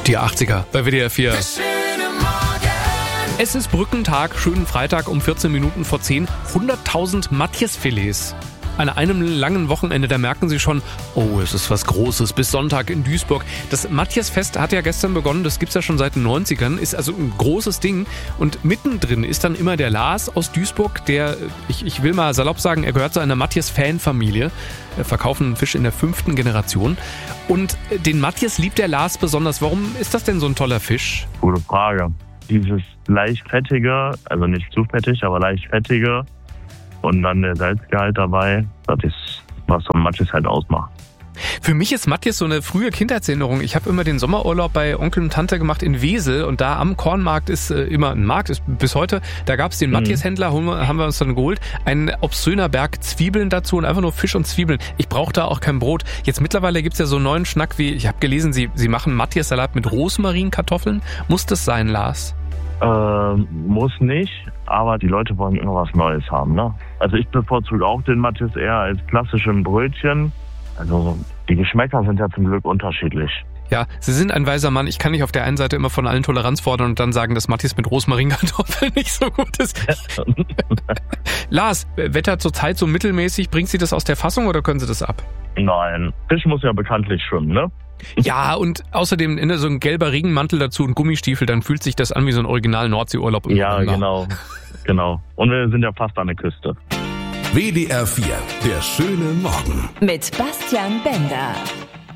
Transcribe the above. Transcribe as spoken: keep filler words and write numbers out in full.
Die achtziger bei W D R vier. Es ist Brückentag, schönen Freitag um vierzehn Minuten vor zehn. hunderttausend Matjesfilets. An einem langen Wochenende, da merken Sie schon, oh, es ist was Großes, bis Sonntag in Duisburg. Das Matjesfest hat ja gestern begonnen, das gibt's ja schon seit den neunzigern, ist also ein großes Ding. Und mittendrin ist dann immer der Lars aus Duisburg, der, ich, ich will mal salopp sagen, er gehört zu einer Matjes-Fanfamilie. Wir verkaufen Fisch in der fünften Generation. Und den Matjes liebt der Lars besonders. Warum ist das denn so ein toller Fisch? Gute Frage. Dieses leicht fettige, also nicht zu fettig, aber leicht fettige, und dann der Salzgehalt dabei, das ist, was so ein Matjes halt ausmacht. Für mich ist Matjes so eine frühe Kindheitserinnerung. Ich habe immer den Sommerurlaub bei Onkel und Tante gemacht in Wesel und da am Kornmarkt ist äh, immer ein Markt, ist bis heute, da gab es den Matjes-Händler, haben wir uns dann geholt, ein obszöner Berg Zwiebeln dazu und einfach nur Fisch und Zwiebeln. Ich brauche da auch kein Brot. Jetzt mittlerweile gibt's ja so einen neuen Schnack, wie ich habe gelesen, sie, sie machen Matjes-Salat mit Rosmarinkartoffeln. Muss das sein, Lars? Ähm, muss nicht, aber die Leute wollen immer was Neues haben, ne? Also ich bevorzuge auch den Matjes eher als klassischen Brötchen. Also die Geschmäcker sind ja zum Glück unterschiedlich. Ja, Sie sind ein weiser Mann. Ich kann nicht auf der einen Seite immer von allen Toleranz fordern und dann sagen, dass Matjes mit Rosmarinkartoffeln nicht so gut ist. Lars, Wetter zurzeit so mittelmäßig. Bringt Sie das aus der Fassung oder können Sie das ab? Nein, Fisch muss ja bekanntlich schwimmen, ne? Ja, und außerdem in so ein gelber Regenmantel dazu und Gummistiefel, dann fühlt sich das an wie so ein original Nordseeurlaub. Im Ja, November. genau, genau. Und wir sind ja fast an der Küste. W D R vier, der schöne Morgen. Mit Bastian Bender.